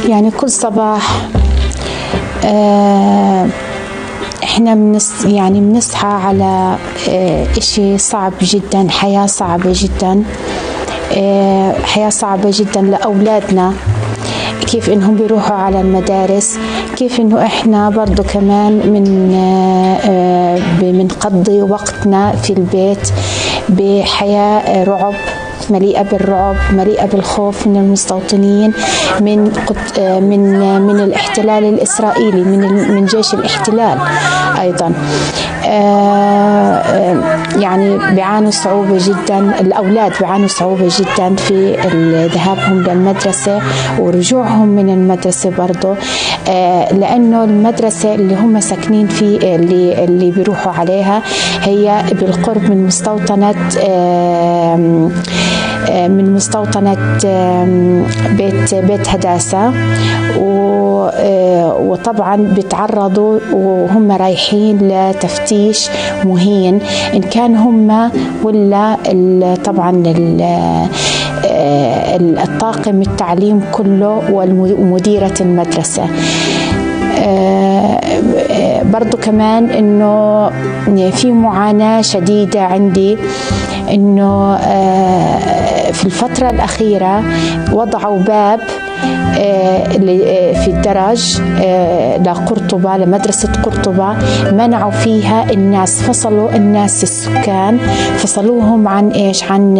يعني كل صباح احنا بنصحى على اشي صعب جدا، حياة صعبة جدا، حياة صعبة جدا لأولادنا، كيف انهم بيروحوا على المدارس، كيف انه احنا برضو كمان بنقضي وقتنا في البيت بحياة رعب، مليئة بالرعب، مليئة بالخوف من المستوطنين، من الاحتلال الإسرائيلي، من جيش الاحتلال أيضا. يعني بيعانوا صعوبة جدا، الأولاد بيعانوا صعوبة جدا في ذهابهم للمدرسة ورجوعهم من المدرسة برضو، لأنه المدرسة اللي هم ساكنين فيه اللي بيروحوا عليها هي بالقرب من مستوطنة بيت هداسة، وطبعا بيتعرضوا وهم رايحين لتفتيش مهين، إن كان هم ولا طبعا الطاقم التعليم كله ومديرة المدرسة. برضو كمان إنه في معاناة شديدة عندي، إنه في الفترة الأخيرة وضعوا باب في الدرج لقرطبة، لمدرسة قرطبة، منعوا فيها الناس، فصلوا الناس السكان، فصلوهم عن إيش؟ عن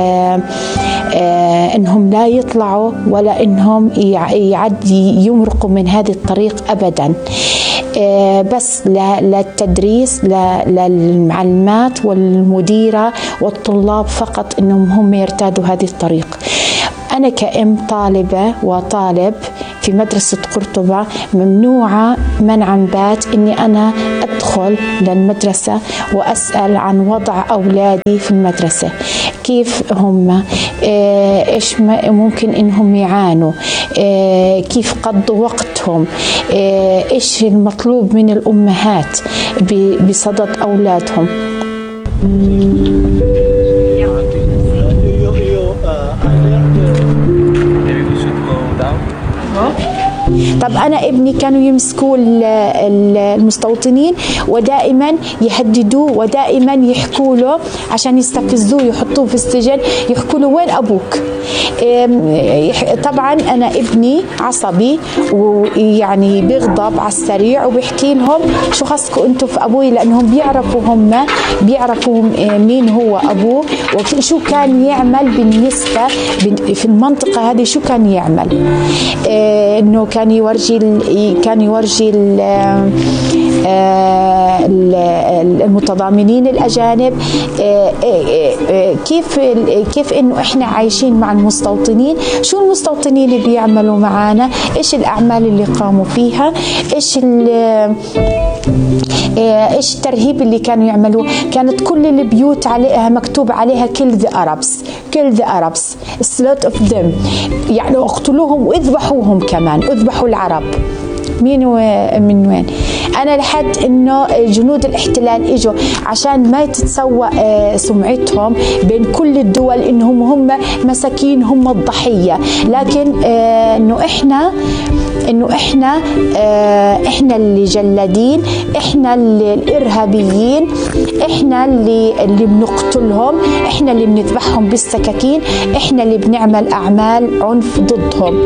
إنهم لا يطلعوا ولا إنهم يمرقوا من هذه الطريق أبدا، بس للتدريس، للمعلمات والمديرة والطلاب فقط إنهم هم يرتادوا هذه الطريق. أنا كأم طالبة وطالب في مدرسة قرطبة ممنوعة منعا بات إني أنا أدخل للمدرسة وأسأل عن وضع أولادي في المدرسة، كيف هم، إيش ممكن إنهم يعانوا، كيف قضوا وقتهم، إيش المطلوب من الأمهات بصدد أولادهم. طب أنا ابني كانوا يمسكوا المستوطنين ودائما يهددوه ودائما يحكوا له عشان يستفزوه، يحطوه في السجن، يحكوا له وين أبوك. طبعا أنا ابني عصبي ويعني بيغضب على السريع وبيحكي لهم شو خصكم أنتم في أبوي، لأنهم بيعرفوا مين هو أبوه وشو كان يعمل بالنسبة في المنطقة هذه، شو كان يعمل، إنه كان يورجي المتضامنين الأجانب كيف إنه إحنا عايشين مع المستوطنين، شو المستوطنين اللي بيعملوا معانا، إيش الأعمال اللي قاموا فيها، إيش الترهيب اللي كانوا يعملوه. كانت كل البيوت عليها مكتوب عليها kill the Arabs, slaughter of them، يعني اقتلوهم واذبحوهم كمان، اذبحوا العرب. من وين؟ أنا لحد إنه جنود الاحتلال إجوا عشان ما تتسوى سمعتهم بين كل الدول إنهم هم مساكين، هم الضحية، لكن إنه إحنا اللي جلادين، إحنا اللي الإرهابيين، إحنا اللي بنقتلهم، إحنا اللي بنذبحهم بالسكاكين، إحنا اللي بنعمل أعمال عنف ضدهم.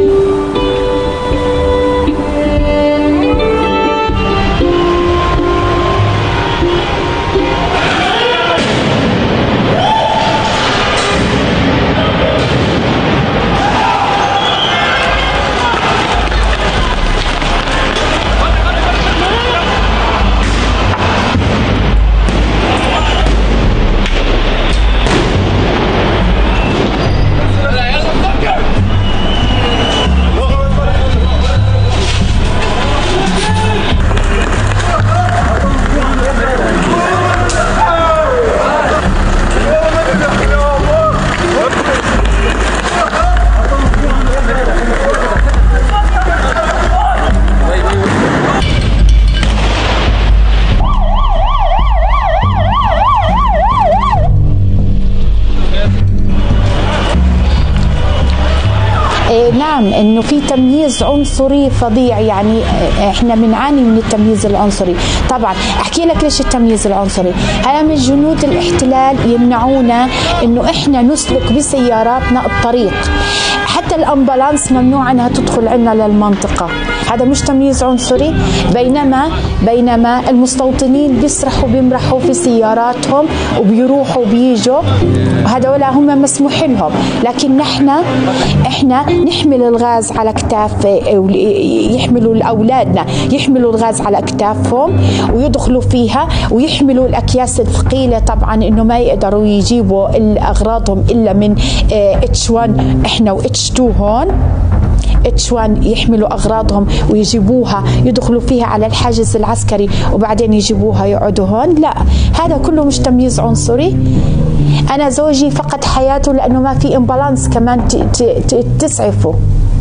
نعم، انه في تمييز عنصري فظيع، يعني احنا بنعاني من التمييز العنصري. طبعا احكي لك ليش التمييز العنصري. هذا من جنود الاحتلال يمنعونا انه احنا نسلك بسياراتنا الطريق، حتى الامبولانس ممنوع انها تدخل عندنا للمنطقه. هذا مش تمييز عنصري؟ بينما المستوطنين بيمرحوا في سياراتهم وبيروحوا وبيجوا، وهذول هم مسموح لهم. لكن احنا نحمل الغاز على اكتاف، يحملوا اولادنا يحملوا الغاز على اكتافهم ويدخلوا فيها، ويحملوا الاكياس الثقيله طبعا انه ما يقدروا يجيبوا اغراضهم الا من H1 احنا وH2 هون. H1 يحملوا أغراضهم ويجيبوها يدخلوا فيها على الحاجز العسكري وبعدين يجيبوها يقعدوا هون. لا، هذا كله مش تمييز عنصري. أنا زوجي فقد حياته لأنه ما في امبالانس كمان تسعفه.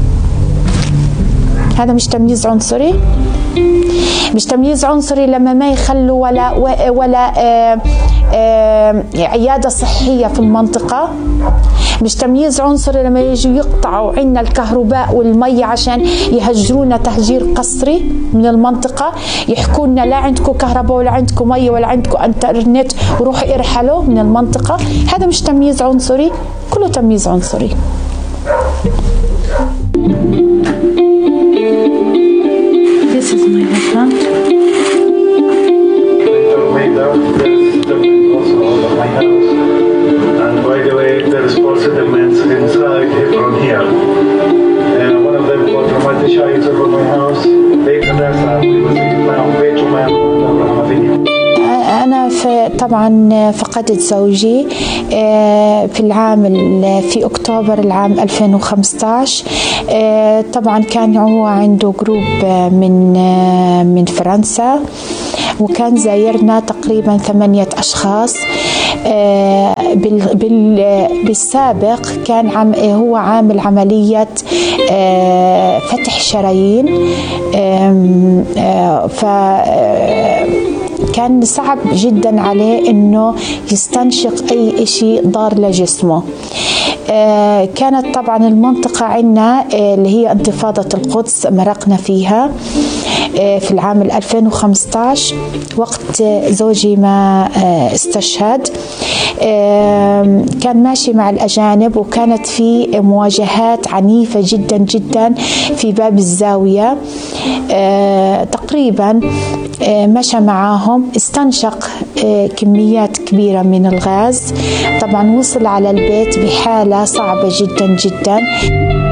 هذا مش تمييز عنصري. مش تمييز عنصري لما ما يخلوا ولا عيادة صحية في المنطقة. مش تمييز عنصري لما يجوا يقطعوا عنا الكهرباء والمية عشان يهجرونا تهجير قسري من المنطقة، يحكوا لنا لا عندكم كهرباء ولا عندكم مية ولا عندكم انترنت وروحوا ارحلوا من المنطقة. هذا مش تمييز عنصري، كله تمييز عنصري. This is my husband. And by the way, there is settlements inside from here. One of them was from Shaita from my house. They can أنا طبعا فقدت زوجي في أكتوبر العام 2015. طبعا كان هو عنده جروب من فرنسا، وكان زايرنا تقريبا 8 أشخاص. بالسابق كان هو عامل عملية فتح شرايين، كان صعب جدا عليه انه يستنشق اي شيء ضار لجسمه. كانت طبعا المنطقة عندنا اللي هي انتفاضة القدس مرقنا فيها في العام 2015 وقت زوجي ما استشهد. كان ماشي مع الأجانب، وكانت في مواجهات عنيفة جدا جدا في باب الزاوية. تقريبا مشى معاهم، استنشق كميات كبيرة من الغاز. طبعا وصل على البيت بحالة صعبة جدا جدا.